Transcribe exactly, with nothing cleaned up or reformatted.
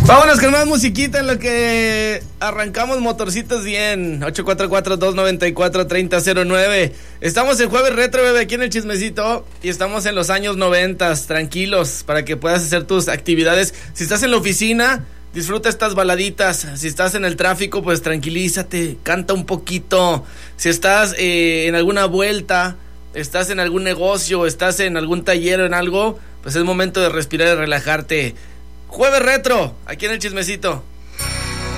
Vámonos con más musiquita en lo que arrancamos motorcitos bien. ocho cuatro cuatro, dos nueve cuatro, tres cero cero nueve. Estamos en Jueves Retro, bebé, aquí en el Chismecito. Y estamos en los años noventas, tranquilos, para que puedas hacer tus actividades. Si estás en la oficina, disfruta estas baladitas. Si estás en el tráfico, pues tranquilízate, canta un poquito. Si estás eh, en alguna vuelta, estás en algún negocio, estás en algún taller o en algo, pues es momento de respirar y relajarte. Jueves Retro, aquí en el Chismecito.